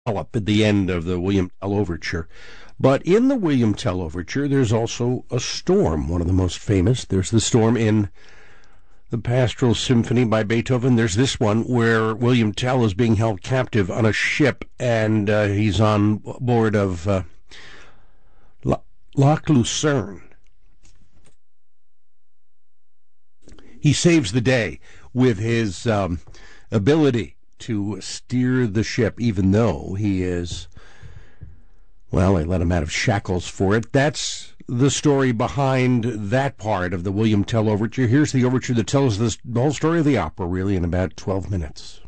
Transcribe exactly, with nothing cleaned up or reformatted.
Up at the end of the William Tell Overture. But in the William Tell Overture, there's also a storm, one of the most famous. There's the storm in the Pastoral Symphony by Beethoven. There's this one where William Tell is being held captive on a ship, and uh, he's on board of uh, Loch Lucerne. He saves the day with his um, ability to steer the ship, even though he is, well, they let him out of shackles for it. That's the story behind that part of the William Tell Overture. Here's the overture that tells this, the whole story of the opera, really, in about twelve minutes.